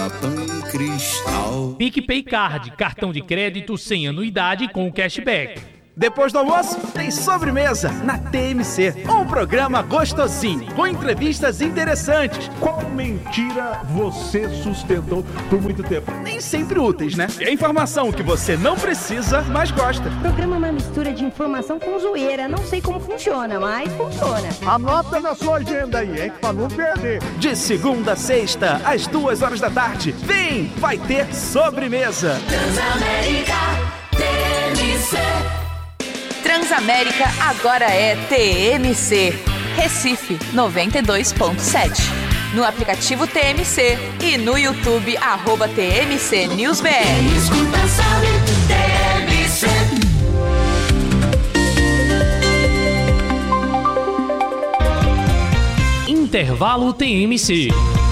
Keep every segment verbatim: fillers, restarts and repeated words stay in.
Pancristal. PicPay Card, cartão de crédito sem anuidade com cashback. Depois do almoço, tem sobremesa na T M C. Um programa gostosinho, com entrevistas interessantes. Qual mentira você sustentou por muito tempo? Nem sempre úteis, né? E a informação que você não precisa, mas gosta. O programa é uma mistura de informação com zoeira. Não sei como funciona, mas funciona. Anota na sua agenda aí, hein? Pra não perder. De segunda a sexta, às duas horas da tarde. Vem, vai ter sobremesa. Transamérica T M C. Transamérica agora é T M C. Recife noventa e dois ponto sete. No aplicativo T M C e no YouTube, arroba T M C News B R. Quem escuta sabe, T M C. Intervalo T M C.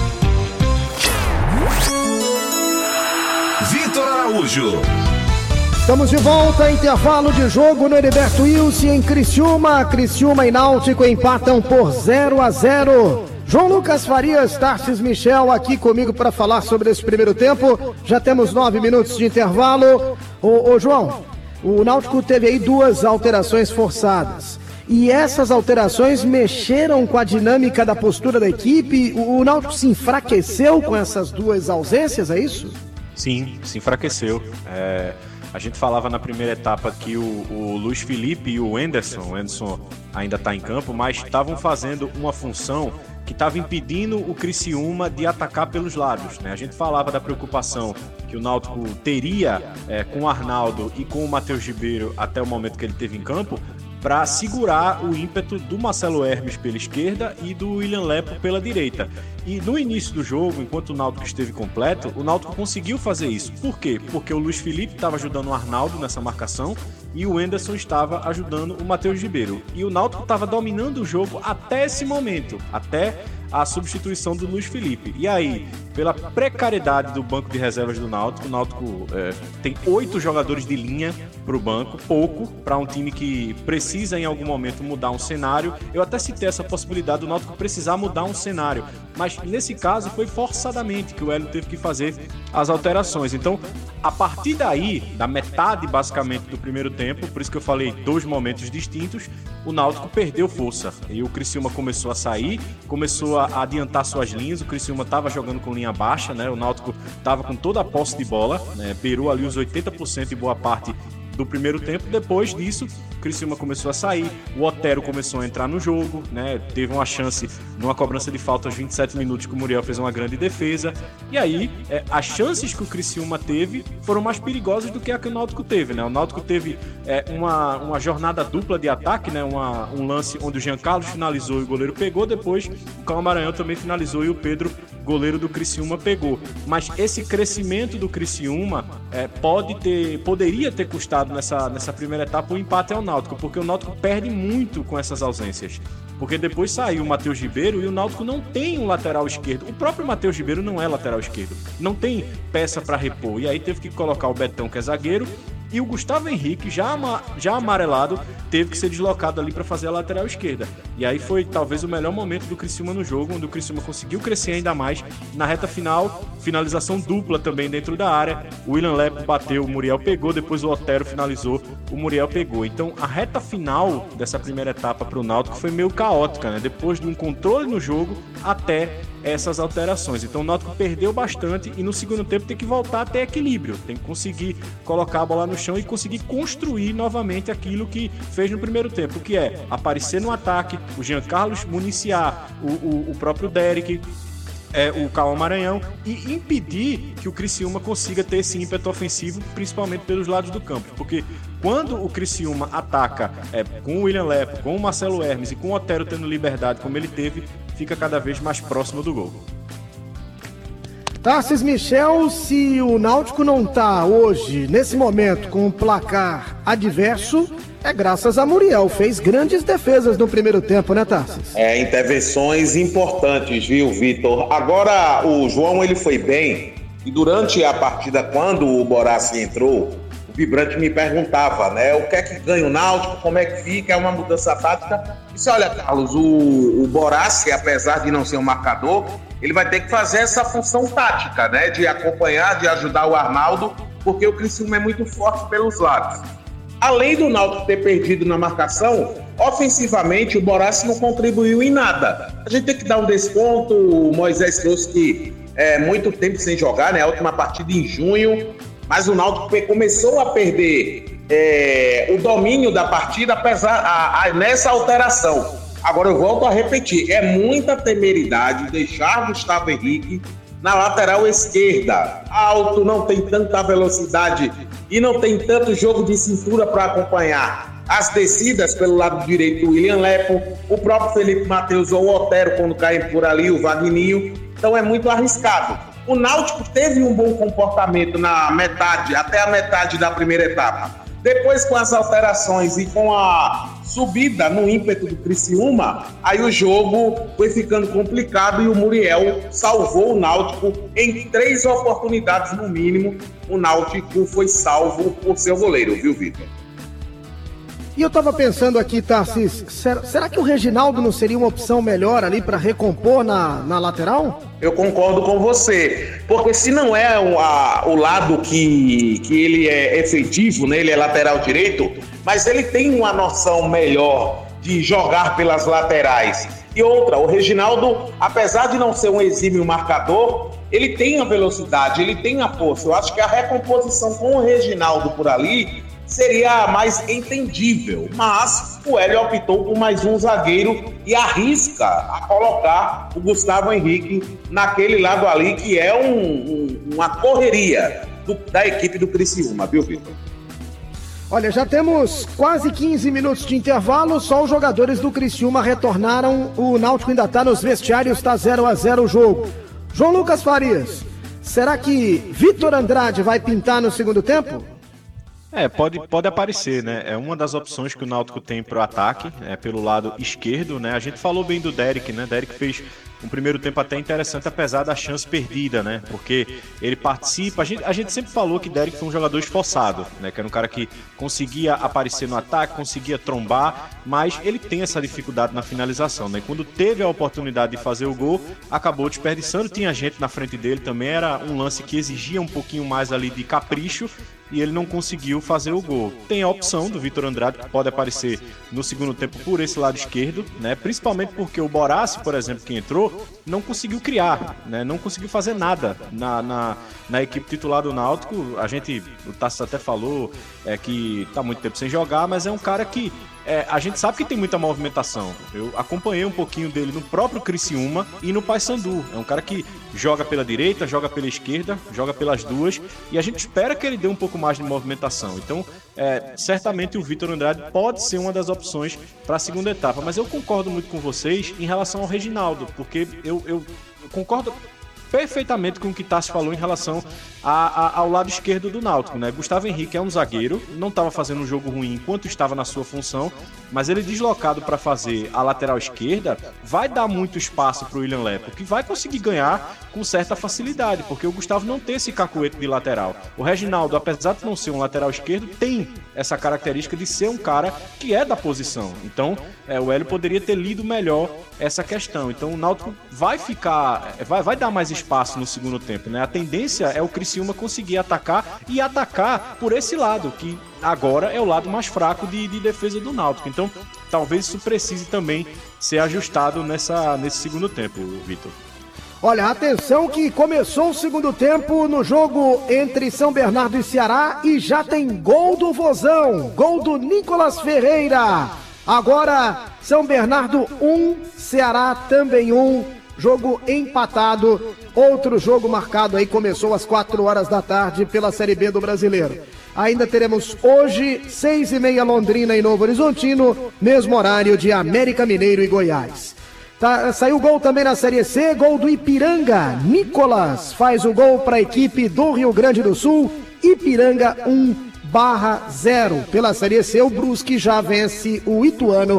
Vitor Araújo. Estamos de volta, intervalo de jogo no Heriberto Wilson em Criciúma. Criciúma e Náutico empatam por zero a zero. João Lucas Farias, Tarcísio Michel aqui comigo para falar sobre esse primeiro tempo. Já temos nove minutos de intervalo. Ô, ô João, o Náutico teve aí duas alterações forçadas. E essas alterações mexeram com a dinâmica da postura da equipe? O, o Náutico se enfraqueceu com essas duas ausências, é isso? Sim, se enfraqueceu. É... A gente falava na primeira etapa que o, o Luiz Felipe e o Anderson, o Anderson ainda está em campo, mas estavam fazendo uma função que estava impedindo o Criciúma de atacar pelos lados, né? A gente falava da preocupação que o Náutico teria é, com o Arnaldo e com o Matheus Ribeiro até o momento que ele esteve em campo, para segurar o ímpeto do Marcelo Hermes pela esquerda e do William Lepo pela direita. E no início do jogo, enquanto o Náutico esteve completo, o Náutico conseguiu fazer isso. Por quê? Porque o Luiz Felipe estava ajudando o Arnaldo nessa marcação e o Anderson estava ajudando o Matheus Ribeiro. E o Náutico estava dominando o jogo até esse momento, até a substituição do Luiz Felipe. E aí, pela precariedade do banco de reservas do Náutico, o Náutico é, tem oito jogadores de linha para o banco, pouco, para um time que precisa em algum momento mudar um cenário. Eu até citei essa possibilidade do Náutico precisar mudar um cenário, mas nesse caso foi forçadamente que o Hélio teve que fazer as alterações. Então, a partir daí, da metade basicamente do primeiro tempo, por isso que eu falei dois momentos distintos, o Náutico perdeu força. E o Criciúma começou a sair, começou a adiantar suas linhas, o Criciúma estava jogando com linha baixa, né? O Náutico estava com toda a posse de bola, né? Beirou ali os oitenta por cento e boa parte do primeiro tempo. Depois disso, o Criciúma começou a sair, o Otero começou a entrar no jogo, né? Teve uma chance numa cobrança de falta aos vinte e sete minutos que o Muriel fez uma grande defesa, e aí é, as chances que o Criciúma teve foram mais perigosas do que a que o Náutico teve, né? O Náutico teve é, uma, uma jornada dupla de ataque, né? Uma, um lance onde o Jean Carlos finalizou e o goleiro pegou, depois o Cão Maranhão também finalizou e o Pedro, goleiro do Criciúma, pegou. Mas esse crescimento do Criciúma é, pode ter, poderia ter custado nessa, nessa primeira etapa o empate ao Náutico, porque o Náutico perde muito com essas ausências. Porque depois saiu o Matheus Ribeiro e o Náutico não tem um lateral esquerdo. O próprio Matheus Ribeiro não é lateral esquerdo. Não tem peça para repor. E aí teve que colocar o Betão, que é zagueiro, e o Gustavo Henrique, já, ama, já amarelado, teve que ser deslocado ali para fazer a lateral esquerda. E aí foi talvez o melhor momento do Criciúma no jogo, onde o Criciúma conseguiu crescer ainda mais. Na reta final, finalização dupla também dentro da área. O William Lepo bateu, o Muriel pegou, depois o Otero finalizou, o Muriel pegou. Então a reta final dessa primeira etapa para o Náutico foi meio caótica, né? Depois de um controle no jogo até essas alterações. Então o Náutico perdeu bastante e no segundo tempo tem que voltar a ter equilíbrio, tem que conseguir colocar a bola no chão e conseguir construir novamente aquilo que fez no primeiro tempo, que é aparecer no ataque, o Jean Carlos municiar o, o, o próprio Derek, é, o Cauã Maranhão, e impedir que o Criciúma consiga ter esse ímpeto ofensivo, principalmente pelos lados do campo, porque quando o Criciúma ataca é, com o William Lepo, com o Marcelo Hermes e com o Otero tendo liberdade como ele teve, fica cada vez mais próximo do gol. Tarcísio Michel, se o Náutico não está hoje, nesse momento, com um placar adverso, é graças a Muriel. Fez grandes defesas no primeiro tempo, né, Tarcísio? É, intervenções importantes, viu, Vitor? Agora, o João, ele foi bem, e durante a partida, quando o Borassi entrou, o Vibrante me perguntava, né, o que é que ganha o Náutico, como é que fica, é uma mudança tática. E disse, olha, Carlos, o, o Borassi, apesar de não ser um marcador, ele vai ter que fazer essa função tática, né? De acompanhar, de ajudar o Arnaldo, porque o Criciúma é muito forte pelos lados. Além do Náutico ter perdido na marcação, ofensivamente o Boraci não contribuiu em nada. A gente tem que dar um desconto, o Moisés trouxe que é muito tempo sem jogar, né? A última partida em junho, mas o Náutico começou a perder é, o domínio da partida apesar a, a, nessa alteração. Agora eu volto a repetir, é muita temeridade deixar Gustavo Henrique na lateral esquerda. Alto, não tem tanta velocidade e não tem tanto jogo de cintura para acompanhar as descidas pelo lado direito do William Lepo, o próprio Felipe Matheus ou o Otero quando caem por ali, o Vagninho. Então é muito arriscado. O Náutico teve um bom comportamento na metade, até a metade da primeira etapa. Depois, com as alterações e com a subida no ímpeto do Criciúma, aí o jogo foi ficando complicado e o Muriel salvou o Náutico em três oportunidades no mínimo. O Náutico foi salvo por seu goleiro, viu, Vitor? E eu tava pensando aqui, Tarcís, será, será que o Reginaldo não seria uma opção melhor ali para recompor na, na lateral? Eu concordo com você, porque se não é o, a, o lado que, que ele é efetivo, né, ele é lateral direito, mas ele tem uma noção melhor de jogar pelas laterais. E outra, o Reginaldo, apesar de não ser um exímio marcador, ele tem a velocidade, ele tem a força. Eu acho que a recomposição com o Reginaldo por ali seria mais entendível, mas o Hélio optou por mais um zagueiro e arrisca a colocar o Gustavo Henrique naquele lado ali, que é um, um, uma correria do, da equipe do Criciúma, viu, Vitor? Olha, já temos quase quinze minutos de intervalo, só os jogadores do Criciúma retornaram, o Náutico ainda está nos vestiários, está zero a zero o jogo. João Lucas Farias, será que Vitor Andrade vai pintar no segundo tempo? É, pode, pode aparecer, né? É uma das opções que o Náutico tem para o ataque, é, pelo lado esquerdo, né? A gente falou bem do Derek, né? Derek fez um primeiro tempo até interessante, apesar da chance perdida, né? Porque ele participa... A gente, a gente sempre falou que Derek foi um jogador esforçado, né? Que era um cara que conseguia aparecer no ataque, conseguia trombar, mas ele tem essa dificuldade na finalização, né? Quando teve a oportunidade de fazer o gol, acabou desperdiçando. Tinha gente na frente dele também, era um lance que exigia um pouquinho mais ali de capricho, e ele não conseguiu fazer o gol. Tem a opção do Vitor Andrade, que pode aparecer no segundo tempo por esse lado esquerdo, né? Principalmente porque o Boraci, por exemplo, que entrou, não conseguiu criar, né? Não conseguiu fazer nada na, na, na equipe titular do Náutico. A gente, o Tassis até falou é, que tá muito tempo sem jogar, mas é um cara que É, a gente sabe que tem muita movimentação. Eu acompanhei um pouquinho dele no próprio Criciúma e no Paysandu. É um cara que joga pela direita, joga pela esquerda, joga pelas duas, e a gente espera que ele dê um pouco mais de movimentação. Então, é, certamente o Vitor Andrade pode ser uma das opções para a segunda etapa. Mas eu concordo muito com vocês em relação ao Reginaldo, porque eu, eu, eu concordo perfeitamente com o que Tassi falou em relação a, a, ao lado esquerdo do Náutico, né? Gustavo Henrique é um zagueiro, não estava fazendo um jogo ruim enquanto estava na sua função, mas ele deslocado para fazer a lateral esquerda vai dar muito espaço para o William Lepo, que vai conseguir ganhar com certa facilidade, porque o Gustavo não tem esse cacuete de lateral. O Reginaldo, apesar de não ser um lateral esquerdo, tem essa característica de ser um cara que é da posição. Então, é, o Hélio poderia ter lido melhor essa questão. Então, o Náutico vai ficar, vai, vai dar mais espaço no segundo tempo, né? A tendência é o Criciúma conseguir atacar e atacar por esse lado, que agora é o lado mais fraco de, de defesa do Náutico. Então, talvez isso precise também ser ajustado nessa, nesse segundo tempo, Vitor. Olha, atenção que começou o segundo tempo no jogo entre São Bernardo e Ceará e já tem gol do Vozão, gol do Nicolas Ferreira. Agora, São Bernardo um, Ceará também um, jogo empatado. Outro jogo marcado aí, começou às quatro horas da tarde pela Série B do Brasileiro. Ainda teremos hoje, seis e meia, Londrina e Novo Horizontino, mesmo horário de América Mineiro e Goiás. Tá, saiu gol também na Série C, gol do Ipiranga. Nicolas faz o gol para a equipe do Rio Grande do Sul. Ipiranga um barra zero. Pela Série C, o Brusque já vence o Ituano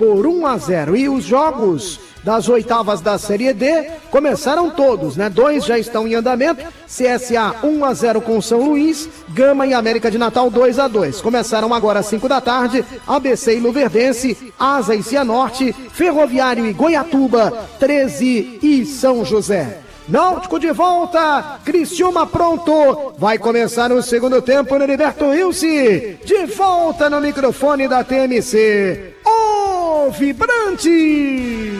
por um a zero. E os jogos das oitavas da Série D começaram todos, né? Dois já estão em andamento. C S A um a zero com São Luís, Gama e América de Natal dois a dois. Começaram agora às cinco da tarde, A B C e Luverdense, Asa e Cianorte, Ferroviário e Goiatuba, treze e São José. Náutico de volta, Criciúma pronto, vai começar o segundo tempo no Heriberto Rilse, de volta no microfone da T M C, o Vibrante!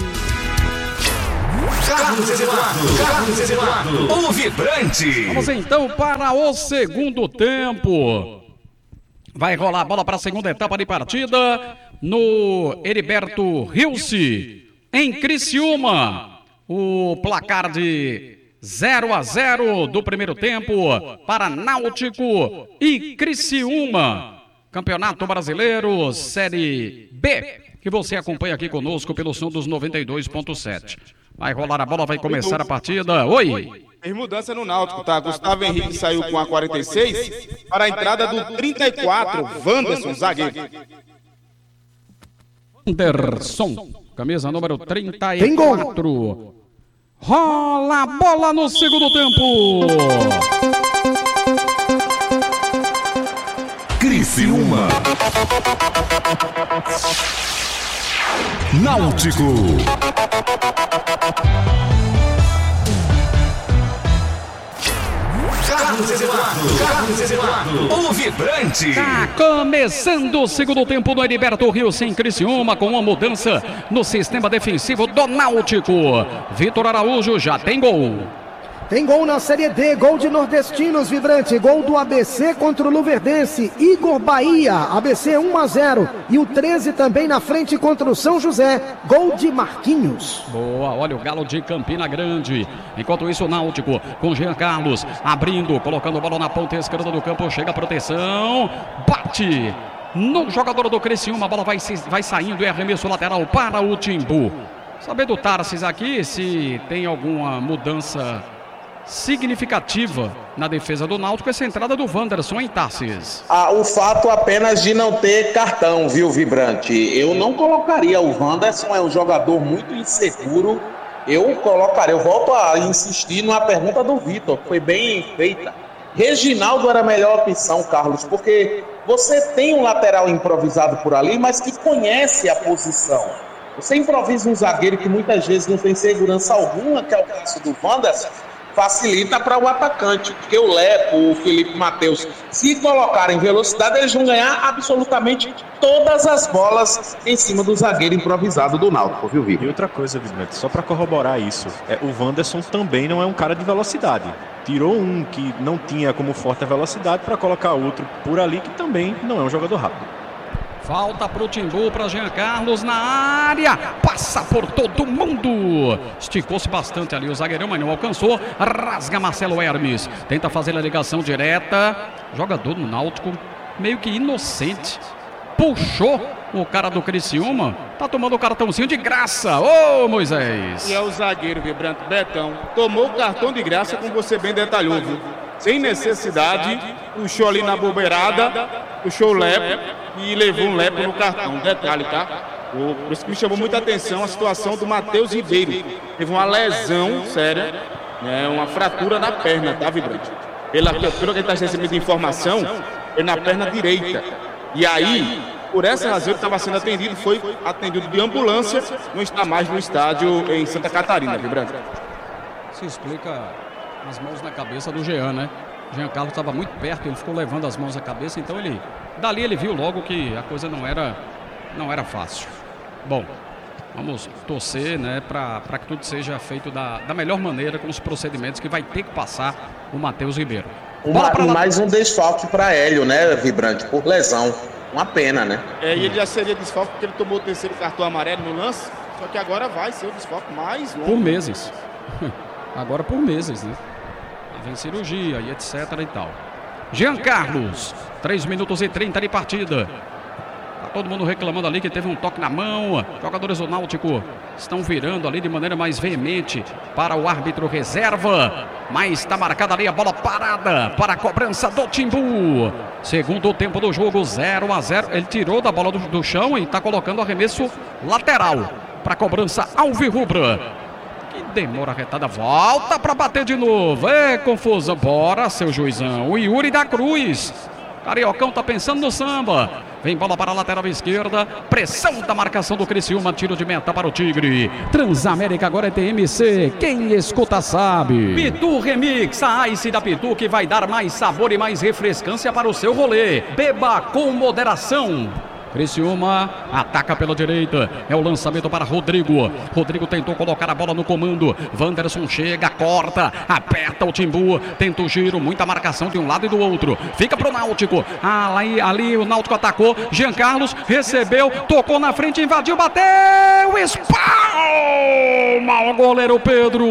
Carlos Eduardo, Carlos Eduardo, o Vibrante! Vamos então para o segundo tempo. Vai rolar a bola para a segunda etapa de partida no Heriberto Rilse, em Criciúma. O placar de zero a zero do primeiro tempo para Náutico e Criciúma. Campeonato Brasileiro, Série B, que você acompanha aqui conosco pelo som dos noventa e dois ponto sete. Vai rolar a bola, vai começar a partida. Oi! Tem mudança no Náutico, tá? Gustavo Henrique saiu com a quarenta e seis para a entrada do trinta e quatro, Wanderson, zagueiro. Wanderson, camisa número trinta e quatro. Rola a bola no segundo tempo. Criciúma. Náutico. Carlos Eduardo, Carlos Eduardo, o Vibrante. Tá começando o segundo tempo no Heriberto Rilse em Criciúma, com uma mudança no sistema defensivo do Náutico. Vitor Araújo já tem gol. Tem gol na Série D, gol de nordestinos, Vibrante, gol do A B C contra o Luverdense, Igor Bahia, A B C um a zero, e o treze também na frente contra o São José, gol de Marquinhos. Boa, olha o Galo de Campina Grande. Enquanto isso o Náutico com Jean Carlos, abrindo, colocando a bola na ponta esquerda do campo, chega a proteção, bate no jogador do Criciúma, a bola vai, vai saindo e arremesso lateral para o Timbu. Saber do Tarsis aqui se tem alguma mudança significativa na defesa do Náutico, essa entrada do Wanderson em Tarsis. Ah, o fato apenas de não ter cartão, viu, Vibrante? Eu não colocaria o Wanderson, é um jogador muito inseguro. Eu colocaria, eu volto a insistir na pergunta do Vitor, foi bem feita. Reginaldo era a melhor opção, Carlos, porque você tem um lateral improvisado por ali, mas que conhece a posição. Você improvisa um zagueiro que muitas vezes não tem segurança alguma, que é o caso do Wanderson, facilita para o atacante, porque o Lepo, o Felipe Matheus, se colocarem velocidade, eles vão ganhar absolutamente todas as bolas em cima do zagueiro improvisado do Náutico, viu, Vitor? E outra coisa, Vibrante, só para corroborar isso, é, o Wanderson também não é um cara de velocidade. Tirou um que não tinha como forte a velocidade para colocar outro por ali que também não é um jogador rápido. Falta pro Timbu, para Jean Carlos na área, passa por todo mundo, esticou-se bastante ali o zagueirão, mas não alcançou, rasga Marcelo Hermes, tenta fazer a ligação direta, jogador do Náutico, meio que inocente, puxou o cara do Criciúma, tá tomando o cartãozinho de graça, ô Moisés. E é o zagueiro, Vibrante, Betão, tomou o cartão de graça, como você bem detalhou, viu? Sem necessidade, puxou ali na bobeirada, puxou o lepo e levou um lepo no cartão. Detalhe, tá? Por isso que me chamou muita atenção a situação do Matheus Ribeiro. Teve uma lesão séria, né, uma fratura na perna, tá, Vibrante? Pela, pelo que ele está recebendo informação, foi na perna direita. E aí, por essa razão, ele estava sendo atendido, foi atendido de ambulância, não está mais no estádio em Santa Catarina, Vibrante. Se explica as mãos na cabeça do Jean, né? Jean Carlos estava muito perto, ele ficou levando as mãos à cabeça, então ele, dali ele viu logo que a coisa não era, não era fácil. Bom, vamos torcer, né, para que tudo seja feito da, da melhor maneira, com os procedimentos que vai ter que passar o Matheus Ribeiro. Uma, mais um desfalque para Hélio, né, Vibrante, por lesão. Uma pena, né? É, e ele já seria desfalque porque ele tomou o terceiro cartão amarelo no lance, só que agora vai ser o desfalque mais longo. Por meses. Agora por meses, né? Vem cirurgia e etc e tal. Jean Carlos, três minutos e trinta de partida. Tá todo mundo reclamando ali que teve um toque na mão. Jogadores do Náutico estão virando ali de maneira mais veemente para o árbitro reserva. Mas está marcada ali a bola parada para a cobrança do Timbu. Segundo tempo do jogo, zero a zero. Ele tirou da bola do, do chão e está colocando o arremesso lateral para a cobrança alvirrubra. Que demora retada, volta para bater de novo. É confusão, bora seu juizão. O Yuri da Cruz. Cariocão tá pensando no samba. Vem bola para a lateral esquerda. Pressão da marcação do Criciúma. Tiro de meta para o Tigre. Transamérica agora é T M C. Quem escuta sabe. Pitu Remix. A Ice da Pitu que vai dar mais sabor e mais refrescância para o seu rolê. Beba com moderação. Criciúma ataca pela direita, é o lançamento para Rodrigo. Rodrigo tentou colocar a bola no comando. Wanderson chega, corta, aperta o Timbu, tenta o giro, muita marcação de um lado e do outro. Fica pro Náutico. Ah, ali, ali o Náutico atacou. Jean Carlos recebeu, tocou na frente, invadiu, bateu, espalma o goleiro Pedro.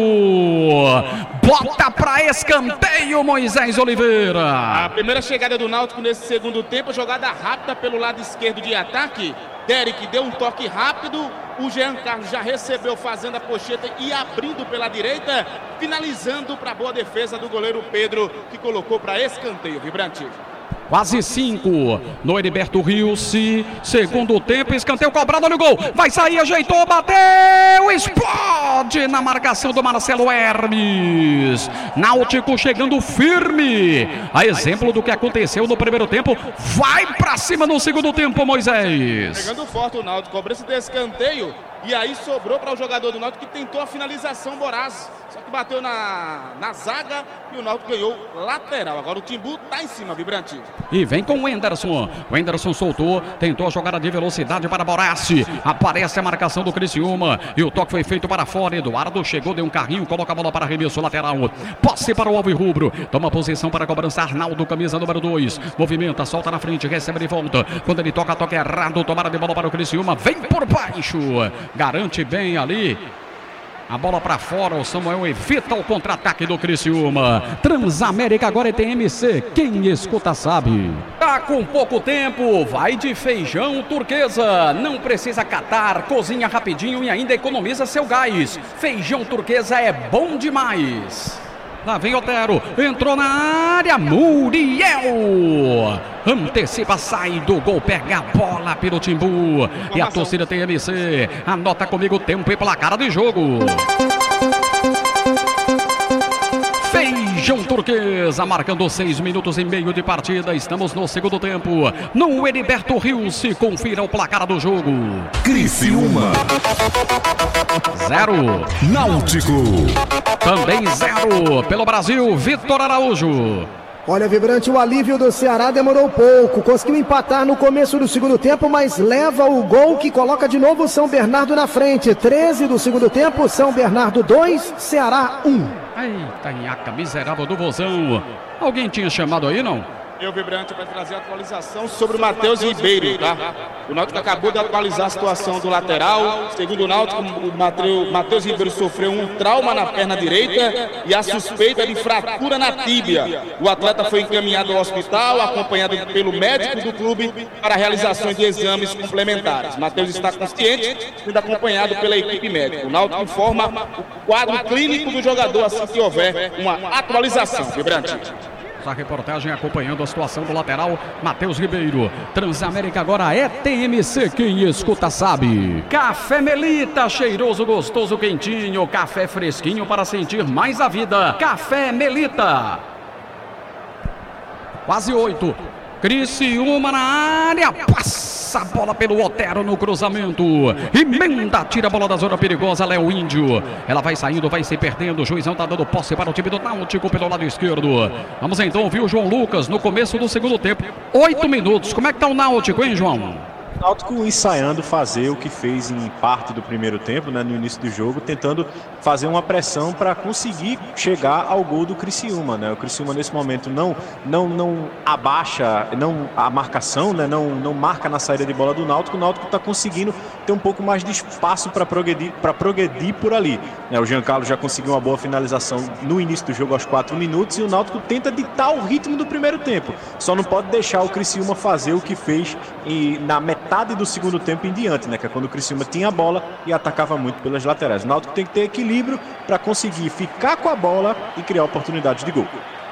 Bota para escanteio Moisés Oliveira. A primeira chegada do Náutico nesse segundo tempo, jogada rápida pelo lado esquerdo de ataque. Derek deu um toque rápido, o Jean Carlos já recebeu fazendo a pocheta e abrindo pela direita, finalizando para boa defesa do goleiro Pedro, que colocou para escanteio. Vibrante. Quase cinco no Heriberto Rios. Segundo tempo, escanteio cobrado, olha o gol. Vai sair, ajeitou, bateu, explode na marcação do Marcelo Hermes. Náutico chegando firme. A exemplo do que aconteceu no primeiro tempo. Vai pra cima no segundo tempo, Moisés. Chegando forte o Náutico, cobrança de escanteio. E aí sobrou para o jogador do Náutico que tentou a finalização, Boraz. Só que bateu na, na zaga e o Náutico ganhou lateral. Agora o Timbu tá em cima, Vibrante. E vem com o Wenderson. O Wenderson soltou, tentou a jogada de velocidade para Borassi. Aparece a marcação do Criciúma. E o toque foi feito para fora. Eduardo chegou, deu um carrinho, coloca a bola para arremesso lateral. Posse para o Alvirrubro. Toma posição para a cobrança Arnaldo, camisa número dois. Movimenta, solta na frente, recebe de volta. Quando ele toca, toca errado. Tomara de bola para o Criciúma. Vem por baixo. Garante bem ali. A bola para fora, o Samuel evita o contra-ataque do Criciúma. Transamérica agora é T M C, quem escuta sabe. Tá com pouco tempo, vai de feijão turquesa. Não precisa catar, cozinha rapidinho e ainda economiza seu gás. Feijão turquesa é bom demais. Lá vem Otero, entrou na área, Muriel. Antecipa, sai do gol, pega a bola pelo Timbu. E a torcida T M C, anota comigo o tempo e placar de jogo. Feijão turquesa, marcando seis minutos e meio de partida. Estamos no segundo tempo. No Heriberto Rios, se confira o placar do jogo. Criciúma. Zero. Náutico. Também zero. Pelo Brasil, Vitor Araújo. Olha, Vibrante, o alívio do Ceará demorou pouco. Conseguiu empatar no começo do segundo tempo, mas leva o gol que coloca de novo o São Bernardo na frente. treze do segundo tempo, São Bernardo dois, Ceará um. Eita, nhaca miserável do Vozão. Alguém tinha chamado aí, não? Eu, Vibrante, para trazer a atualização sobre o Matheus Ribeiro, tá? O Náutico acabou de atualizar a situação do lateral. Segundo o Náutico, o Matheus Ribeiro sofreu um trauma na perna direita e a suspeita de fratura na tíbia. O atleta foi encaminhado ao hospital, acompanhado pelo médico do clube para a realização de exames complementares. Matheus está consciente, sendo acompanhado pela equipe médica. O Náutico informa o quadro clínico do jogador assim que houver uma atualização, Vibrante. A reportagem acompanhando a situação do lateral Matheus Ribeiro. Transamérica agora é T M C, quem escuta sabe. Café Melita, cheiroso, gostoso, quentinho. Café fresquinho para sentir mais a vida. Café Melita. Quase oito. Criciúma na área, passa a bola pelo Otero no cruzamento, emenda, tira a bola da zona perigosa, Léo Índio, ela vai saindo, vai se perdendo, o juizão tá dando posse para o time do Náutico pelo lado esquerdo. Vamos então ouvir o João Lucas no começo do segundo tempo, oito minutos, como é que tá o Náutico, hein, João? O Náutico ensaiando fazer o que fez em parte do primeiro tempo, né, no início do jogo, tentando fazer uma pressão para conseguir chegar ao gol do Criciúma, né? O Criciúma nesse momento não, não, não abaixa não, a marcação, né? não, não marca na saída de bola do Náutico. O Náutico está conseguindo ter um pouco mais de espaço para progredir, para progredir por ali, né? O Jean Carlos já conseguiu uma boa finalização no início do jogo aos quatro minutos e o Náutico tenta ditar o ritmo do primeiro tempo. Só não pode deixar o Criciúma fazer o que fez em, na metade metade do segundo tempo em diante, né? Que é quando o Criciúma tinha a bola e atacava muito pelas laterais. O Náutico tem que ter equilíbrio para conseguir ficar com a bola e criar oportunidades de gol.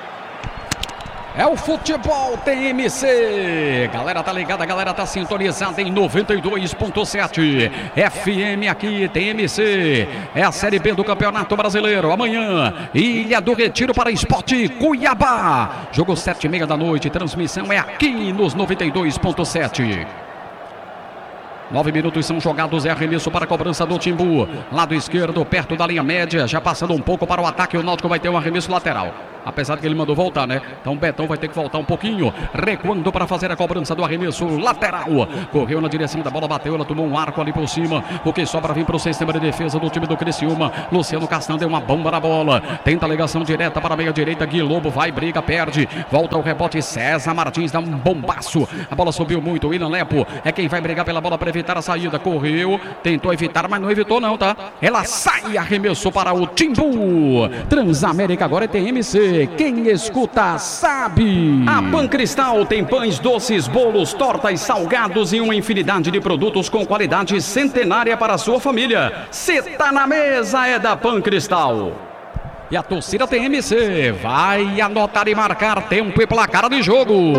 É o Futebol T M C. Galera tá ligada, galera tá sintonizada em noventa e dois ponto sete. F M aqui, T M C. É a Série B do Campeonato Brasileiro. Amanhã, Ilha do Retiro para Esporte Cuiabá. Jogo sete e meia da noite. Transmissão é aqui nos noventa e dois ponto sete. Nove minutos são jogados, é arremesso para a cobrança do Timbu. Lado esquerdo, perto da linha média, já passando um pouco para o ataque, o Náutico vai ter um arremesso lateral. Apesar de que ele mandou voltar, né? Então o Betão vai ter que voltar um pouquinho, recuando para fazer a cobrança do arremesso lateral. Correu na direção da bola, bateu, ela tomou um arco ali por cima. O que sobra vir para o sistema de defesa do time do Criciúma. Luciano Castan deu uma bomba na bola. Tenta a ligação direta para a meia direita. Gui Lobo vai, briga, perde. Volta o rebote. César Martins dá um bombaço. A bola subiu muito. William Lepo é quem vai brigar pela bola para evitar a saída. Correu, tentou evitar, mas não evitou não, tá? Ela sai, arremessou para o Timbu. Transamérica agora é T M C. Quem escuta sabe. A Pancristal tem pães, doces, bolos, tortas, salgados e uma infinidade de produtos com qualidade centenária para a sua família. Se tá na mesa é da Pancristal. E a torcida T M C vai anotar e marcar tempo e placar de jogo.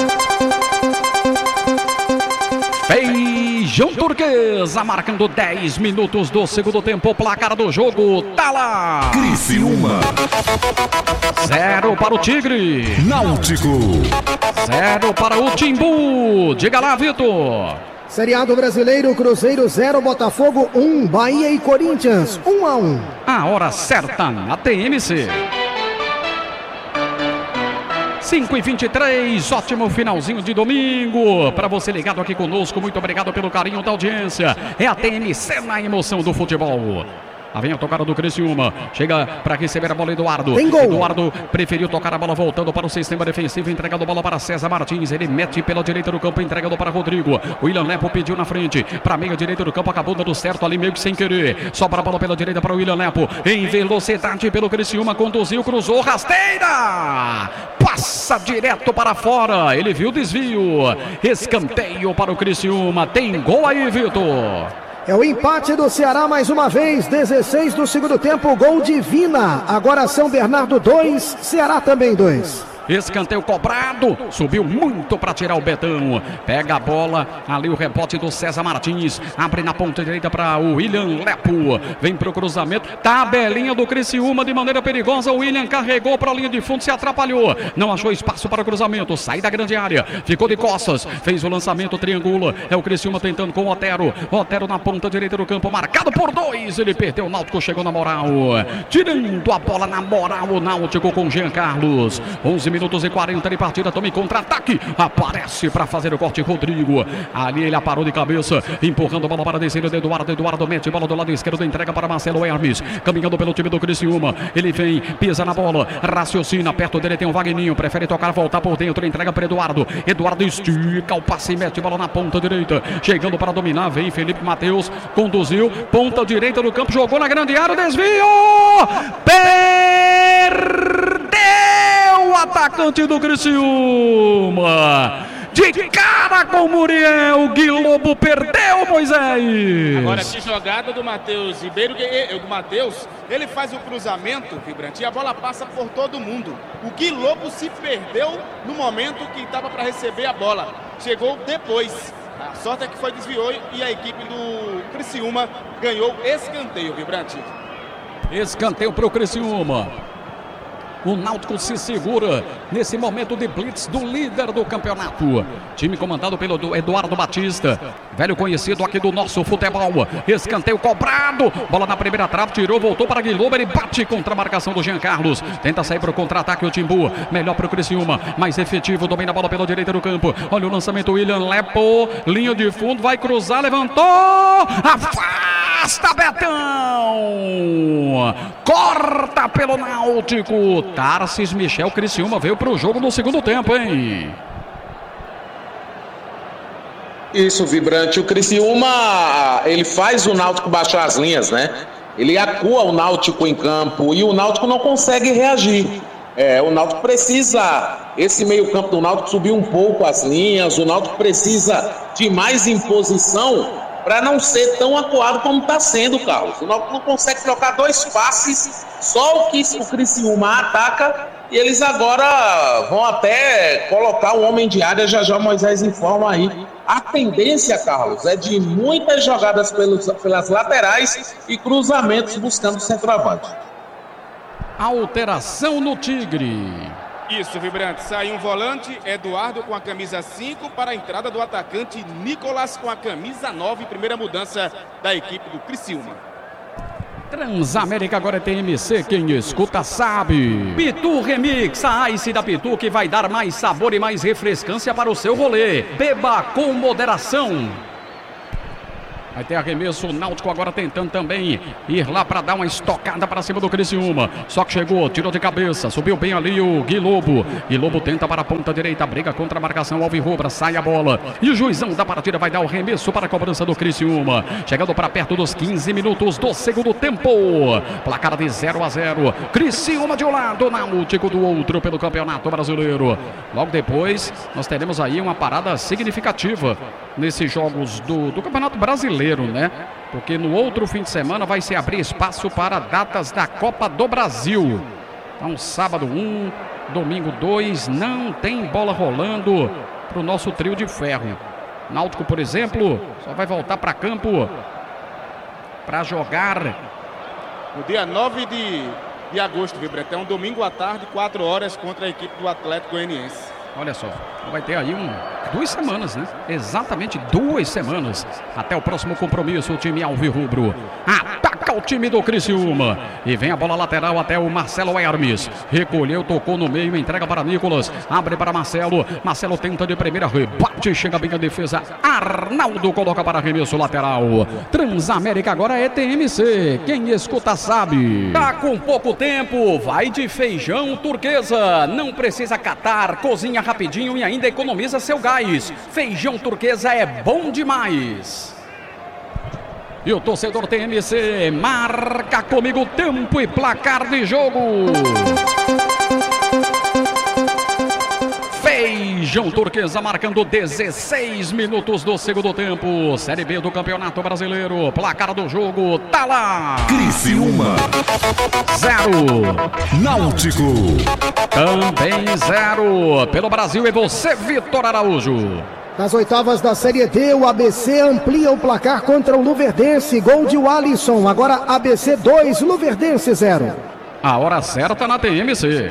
Feijão Turquesa, marcando dez minutos do segundo tempo, placar do jogo, tá lá! Criciúma. Zero para o Tigre. Náutico. Zero para o Timbu. Diga lá, Vitor. Seriado Brasileiro, Cruzeiro zero, Botafogo um, Bahia e Corinthians um a um. A hora certa na T M C. cinco e vinte e três, ótimo finalzinho de domingo. Para você ligado aqui conosco, muito obrigado pelo carinho da audiência. É a T M C na emoção do futebol. Lá vem a tocada do Criciúma. Chega para receber a bola Eduardo. Eduardo preferiu tocar a bola voltando para o sistema defensivo. Entregando a bola para César Martins. Ele mete pela direita do campo. Entregando para Rodrigo. O William Lepo pediu na frente. Para a meia direita do campo. Acabou dando certo ali meio que sem querer. Sobra a bola pela direita para o William Lepo. Em velocidade pelo Criciúma. Conduziu, cruzou. Rasteira! Passa direto para fora. Ele viu o desvio. Escanteio para o Criciúma. Tem gol aí, Vitor. É o empate do Ceará mais uma vez, dezesseis do segundo tempo, gol de Vina. Agora São Bernardo dois, Ceará também dois. Escanteio cobrado, subiu muito para tirar o Betão. Pega a bola, ali o rebote do César Martins. Abre na ponta direita para o William Lepo. Vem para o cruzamento, tabelinha do Criciúma de maneira perigosa. O William carregou para a linha de fundo, se atrapalhou. Não achou espaço para o cruzamento, sai da grande área. Ficou de costas, fez o lançamento, triangula. É o Criciúma tentando com o Otero. Otero na ponta direita do campo, marcado por dois. Ele perdeu, o Náutico chegou na moral. Tirando a bola na moral, o Náutico com Jean Carlos. onze minutos e quarenta de partida, tome contra-ataque, aparece para fazer o corte Rodrigo, ali ele aparou de cabeça, empurrando a bola para a descida de Eduardo, Eduardo mete bola do lado esquerdo, entrega para Marcelo Hermes, caminhando pelo time do Criciúma, ele vem, pisa na bola, raciocina, perto dele tem o Vagninho, prefere tocar, voltar por dentro, entrega para Eduardo, Eduardo estica o passe e mete bola na ponta direita, chegando para dominar, vem Felipe Matheus, conduziu, ponta direita do campo, jogou na grande área, desvio, perdeu o atacante do Criciúma, de cara com o Muriel, Gui Lobo perdeu, Moisés. Agora que jogada do Matheus Ribeiro, do Matheus, ele faz o cruzamento, Vibrante, e a bola passa por todo mundo. O Gui Lobo se perdeu no momento que estava para receber a bola, chegou depois. A sorte é que foi desviou e a equipe do Criciúma ganhou escanteio, Vibrante. Escanteio para o Criciúma. O Náutico se segura nesse momento de blitz do líder do campeonato. Time comandado pelo Eduardo Batista, velho conhecido aqui do nosso futebol. Escanteio cobrado, bola na primeira trave, tirou, voltou para Guilherme, ele bate contra a marcação do Jean Carlos. Tenta sair para o contra-ataque o Timbu, melhor para o Criciúma, mais efetivo, domina a bola pela direita do campo. Olha o lançamento, William Lepo, linha de fundo, vai cruzar, levantou, afasta Betão, corta pelo Náutico. Tarcis Michel, Criciúma veio para o jogo no segundo tempo, hein? Isso, Vibrante. O Criciúma, ele faz o Náutico baixar as linhas, né? Ele acua o Náutico em campo e o Náutico não consegue reagir. É, o Náutico precisa, esse meio campo do Náutico subir um pouco as linhas, o Náutico precisa de mais imposição para não ser tão acuado como está sendo, Carlos. O Náutico não consegue trocar dois passes, só o que o Criciúma ataca, e eles agora vão até colocar um homem de área, já já o Moisés informa aí. A tendência, Carlos, é de muitas jogadas pelos, pelas laterais e cruzamentos buscando o centroavante. Alteração no Tigre. Isso, Vibrante. Sai um volante, Eduardo com a camisa cinco para a entrada do atacante Nicolas com a camisa nove. Primeira mudança da equipe do Criciúma. Transamérica agora é T M C, quem escuta sabe. Pitu Remix, a Ice da Pitu que vai dar mais sabor e mais refrescância para o seu rolê. Beba com moderação. Vai ter arremesso, o Náutico agora tentando também ir lá para dar uma estocada para cima do Criciúma. Só que chegou, tirou de cabeça, subiu bem ali o Gui Lobo. Gui Lobo tenta para a ponta direita, briga contra a marcação alvirrubra, sai a bola. E o juizão da partida vai dar o arremesso para a cobrança do Criciúma. Chegando para perto dos quinze minutos do segundo tempo. Placar de zero a zero. Criciúma de um lado, Náutico do outro pelo Campeonato Brasileiro. Logo depois, nós teremos aí uma parada significativa nesses jogos do, do Campeonato Brasileiro, né? Porque no outro fim de semana vai se abrir espaço para datas da Copa do Brasil. Então, sábado um, domingo dois, não tem bola rolando para o nosso trio de ferro. Náutico, por exemplo, só vai voltar para campo para jogar no dia nove de, de agosto, Vibrante. É um domingo à tarde, quatro horas, contra a equipe do Atlético Goianiense. Olha só, vai ter aí um, duas semanas, né? Exatamente duas semanas. Até o próximo compromisso, o time alvirrubro ataca o time do Criciúma. E vem a bola lateral até o Marcelo Hermes. Recolheu, tocou no meio, entrega para Nicolas. Abre para Marcelo. Marcelo tenta de primeira, rebate, chega bem a defesa. Arnaldo coloca para arremesso lateral. Transamérica agora é T M C. Quem escuta sabe. Tá com pouco tempo, vai de feijão turquesa. Não precisa catar, cozinha rapidinho e ainda economiza seu gás. Feijão turquesa é bom demais. E o torcedor T M C marca comigo tempo e placar de jogo. Feijão turquesa marcando dezesseis minutos do segundo tempo. Série B do Campeonato Brasileiro. Placar do jogo tá lá. Criciúma zero. Náutico também zero. Pelo Brasil é você, Vitor Araújo. Nas oitavas da Série D, o A B C amplia o placar contra o Luverdense. Gol de Walisson. Agora A B C dois, Luverdense zero. A hora certa na T M C.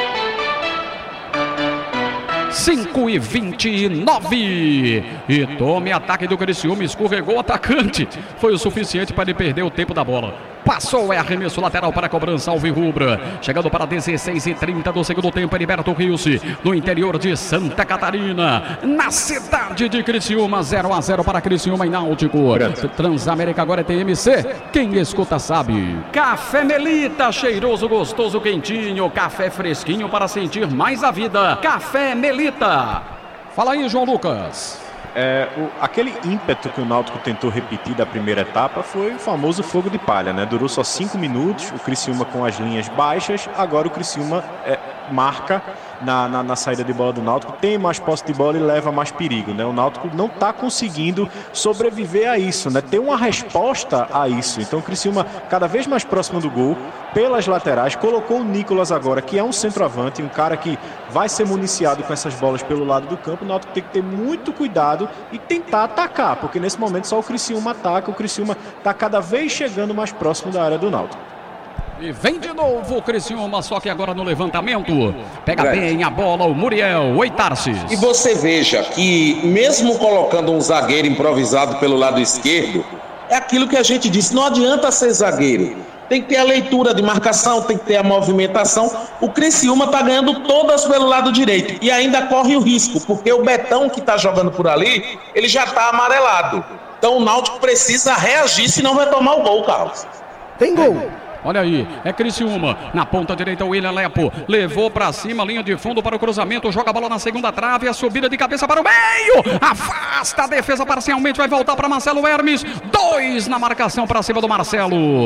cinco e vinte e nove. E tome ataque do Criciúma, escorregou o atacante. Foi o suficiente para ele perder o tempo da bola. Passou, é arremesso lateral para a cobrança alvirrubra. Chegando para dezesseis e trinta do segundo tempo, Heriberto Rios, no interior de Santa Catarina, na cidade de Criciúma. zero a zero para Criciúma e Náutico. Transamérica agora é T M C. Quem escuta sabe. Café Melita, cheiroso, gostoso, quentinho. Café fresquinho para sentir mais a vida. Café Melita. Fala aí, João Lucas. É, o, aquele ímpeto que o Náutico tentou repetir da primeira etapa foi o famoso fogo de palha, né? Durou só cinco minutos, o Criciúma com as linhas baixas, agora o Criciúma é, marca na, na, na saída de bola do Náutico, tem mais posse de bola e leva mais perigo, né? O Náutico não está conseguindo sobreviver a isso, né? Ter uma resposta a isso. Então o Criciúma cada vez mais próximo do gol, pelas laterais, colocou o Nicolas agora, que é um centroavante, um cara que vai ser municiado com essas bolas pelo lado do campo. O Náutico tem que ter muito cuidado e tentar atacar, porque nesse momento só o Criciúma ataca, o Criciúma está cada vez chegando mais próximo da área do Náutico. E vem de novo o Criciúma, só que agora no levantamento. Pega é. bem a bola o Muriel, oi Tarsis. E você veja que mesmo colocando um zagueiro improvisado pelo lado esquerdo, é aquilo que a gente disse, não adianta ser zagueiro. Tem que ter a leitura de marcação, tem que ter a movimentação. O Criciúma está ganhando todas pelo lado direito e ainda corre o risco, porque o Betão que está jogando por ali, ele já está amarelado. Então o Náutico precisa reagir, senão vai tomar o gol, Carlos. Tem gol. Olha aí, é Criciúma, na ponta direita o William Lepo, levou pra cima, linha de fundo para o cruzamento, joga a bola na segunda trave, a subida de cabeça para o meio, afasta a defesa parcialmente, vai voltar para Marcelo Hermes, dois na marcação para cima do Marcelo.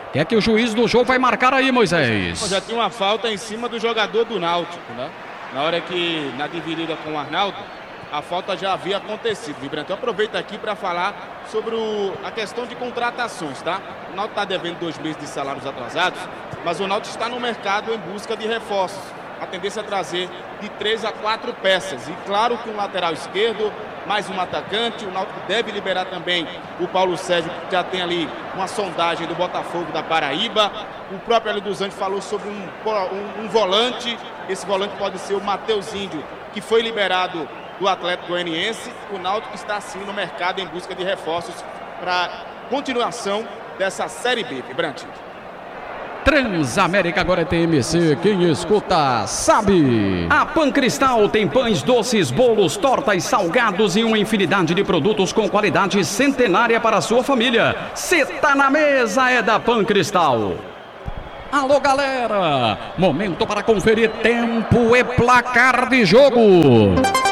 O que é que o juiz do jogo vai marcar aí, Moisés? Já tinha uma falta em cima do jogador do Náutico, né? Na hora que, na dividida com o Arnaldo, a falta já havia acontecido, Vibrante. Eu aproveito aqui para falar sobre o, a questão de contratações, tá? O Náutico está devendo dois meses de salários atrasados, mas o Náutico está no mercado em busca de reforços. A tendência é trazer de três a quatro peças. E claro que um lateral esquerdo, mais um atacante. O Náutico deve liberar também o Paulo Sérgio, que já tem ali uma sondagem do Botafogo da Paraíba. O próprio Hélio dos Anjos falou sobre um, um, um volante. Esse volante pode ser o Matheus Índio, que foi liberado do Atlético Goianiense. O Náutico está assim no mercado em busca de reforços para continuação dessa Série B, Vibrante. Transamérica agora é T M C, quem escuta sabe. A Pancristal tem pães, doces, bolos, tortas, salgados e uma infinidade de produtos com qualidade centenária para a sua família. Cê tá na mesa, é da Pancristal. Alô, galera, momento para conferir tempo e placar de jogo.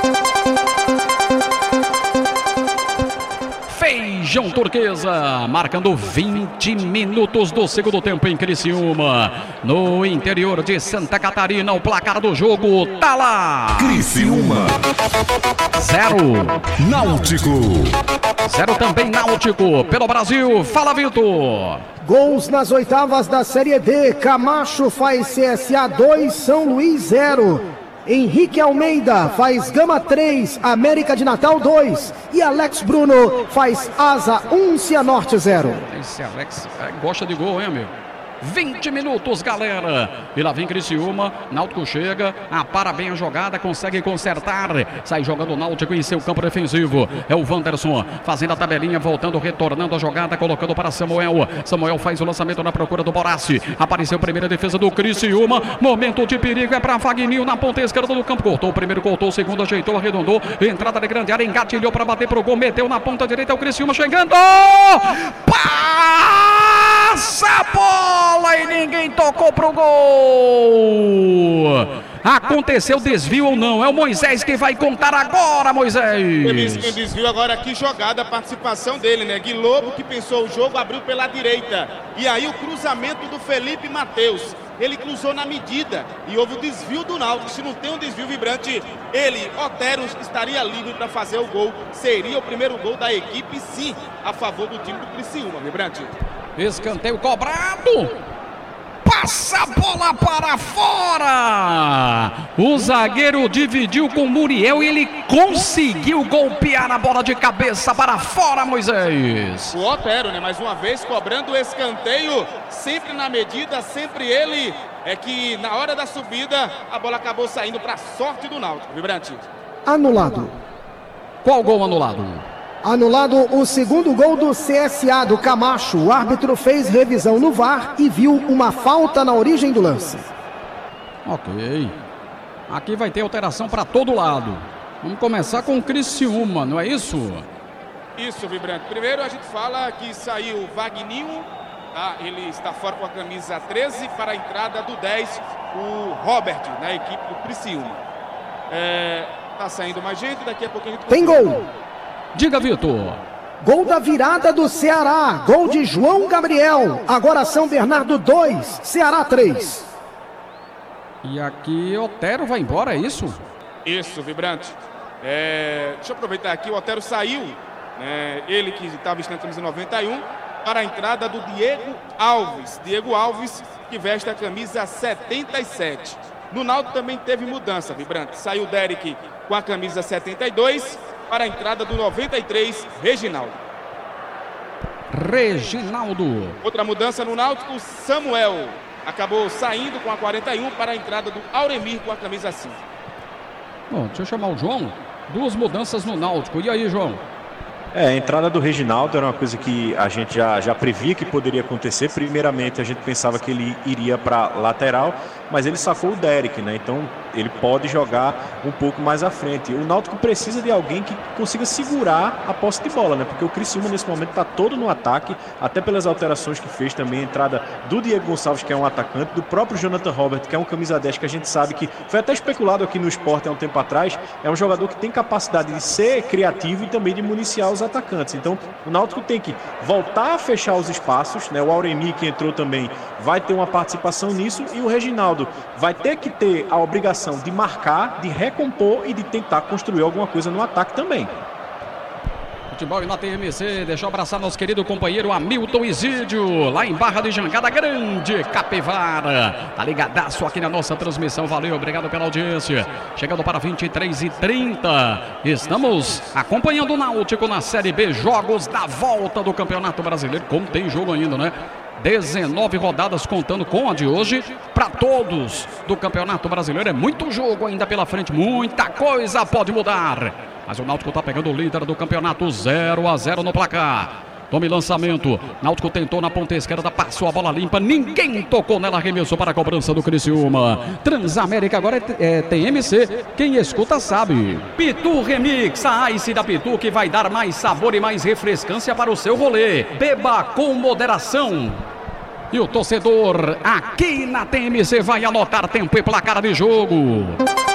Feijão Turquesa, marcando vinte minutos do segundo tempo em Criciúma. No interior de Santa Catarina, o placar do jogo tá lá. Criciúma. Zero. Náutico. Zero também Náutico. Pelo Brasil, fala, Vitor. Gols nas oitavas da Série D. Camacho faz C S A dois, São Luís zero. Henrique Almeida faz Gama três, América de Natal dois. E Alex Bruno faz Asa um, Cianorte zero. Esse Alex é, gosta de gol, hein, meu? vinte minutos, galera. E lá vem Criciúma. Náutico chega, apara bem a jogada, consegue consertar. Sai jogando o Náutico em seu campo defensivo. É o Wanderson fazendo a tabelinha, voltando, retornando a jogada, colocando para Samuel. Samuel faz o lançamento na procura do Borassi. Apareceu a primeira defesa do Criciúma. Momento de perigo é para Fagninho na ponta esquerda do campo. Cortou o primeiro, cortou o segundo, ajeitou, arredondou. Entrada de grande área, engatilhou para bater pro gol. Meteu na ponta direita, o Criciúma chegando. Passa a bola e ninguém tocou pro gol. Aconteceu desvio ou não? É o Moisés que vai contar agora, Moisés. Quem desviou agora, que jogada, a participação dele, né? Gui Lobo, que pensou o jogo, abriu pela direita. E aí o cruzamento do Felipe Matheus. Ele cruzou na medida e houve o desvio do Náutico. Se não tem um desvio, Vibrante, ele, Otero, estaria livre para fazer o gol. Seria o primeiro gol da equipe, sim, a favor do time do Criciúma, Vibrante. Escanteio cobrado. Passa a bola para fora. O zagueiro dividiu com o Muriel e ele conseguiu golpear a bola de cabeça para fora, Moisés. O Otero, né? Mais uma vez cobrando o escanteio, sempre na medida, sempre ele. É que na hora da subida a bola acabou saindo para a sorte do Náutico, Vibrante. Anulado. Qual gol anulado? Anulado o segundo gol do C S A do Camacho. O árbitro fez revisão no V A R e viu uma falta na origem do lance. Ok. Aqui vai ter alteração para todo lado. Vamos começar com o Criciúma, não é isso? Isso, Vibrante. Primeiro a gente fala que saiu o Vagninho, tá? Ele está fora com a camisa treze, para a entrada do dez, o Robert, na equipe do Criciúma. É, tá saindo mais gente, daqui a pouquinho a gente... Tem gol! Diga, Vitor. Gol da virada do Ceará. Gol de João Gabriel. Agora São Bernardo dois, Ceará três. E aqui Otero vai embora, é isso? Isso, Vibrante. É, deixa eu aproveitar aqui, o Otero saiu, né, ele que estava vestindo a camisa noventa e um, para a entrada do Diego Alves. Diego Alves, que veste a camisa setenta e sete. No Náutico também teve mudança, Vibrante. Saiu o Derek com a camisa setenta e dois... para a entrada do noventa e três, Reginaldo. Reginaldo. Outra mudança no Náutico, Samuel acabou saindo com a quarenta e um para a entrada do Auremir com a camisa cinco. Bom, deixa eu chamar o João. Duas mudanças no Náutico. E aí, João? É, a entrada do Reginaldo era uma coisa que a gente já, já previa que poderia acontecer. Primeiramente, a gente pensava que ele iria para lateral, mas ele sacou o Derek, né? Então, ele pode jogar um pouco mais à frente. O Náutico precisa de alguém que consiga segurar a posse de bola, né? Porque o Criciúma, nesse momento, está todo no ataque, até pelas alterações que fez também. A entrada do Diego Gonçalves, que é um atacante, do próprio Jonathan Robert, que é um camisa dez, que a gente sabe que foi até especulado aqui no esporte há um tempo atrás. É um jogador que tem capacidade de ser criativo e também de municiar os atacantes. Então, o Náutico tem que voltar a fechar os espaços, né? O Auremi, que entrou também, vai ter uma participação nisso, e o Reginaldo vai ter que ter a obrigação de marcar, de recompor e de tentar construir alguma coisa no ataque também. Futebol e na T M C, deixa eu abraçar nosso querido companheiro Hamilton Isídio, lá em Barra de Jangada Grande, Capivara. Tá ligadaço aqui na nossa transmissão, valeu, obrigado pela audiência. Chegando para vinte e três e trinta, estamos acompanhando o Náutico na Série B, jogos da volta do Campeonato Brasileiro, como tem jogo ainda, né? dezenove rodadas contando com a de hoje, para todos do Campeonato Brasileiro, é muito jogo ainda pela frente, muita coisa pode mudar. Mas o Náutico está pegando o líder do campeonato, zero a zero no placar. Tome lançamento, Náutico tentou na ponta esquerda, passou a bola limpa, ninguém tocou nela, arremessou para a cobrança do Criciúma. Transamérica agora é, é T M C, quem escuta sabe. Pitu Remix, a Ice da Pitu, que vai dar mais sabor e mais refrescância para o seu rolê. Beba com moderação. E o torcedor aqui na T M C vai anotar tempo e placar de jogo.